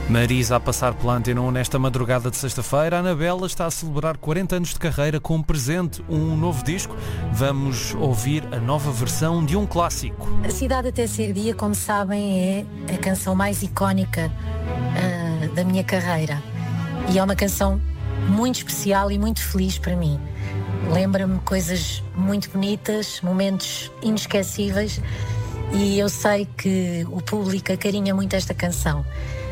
Marisa a passar pela Antena 1 nesta madrugada de sexta-feira. A Anabela está a celebrar 40 anos de carreira com presente um novo disco. Vamos ouvir a nova versão de um clássico. A Cidade Até Ser Dia, como sabem, é a canção mais icónica da minha carreira. E é uma canção muito especial e muito feliz para mim. Lembra-me coisas muito bonitas, momentos inesquecíveis, e eu sei que o público acarinha muito esta canção.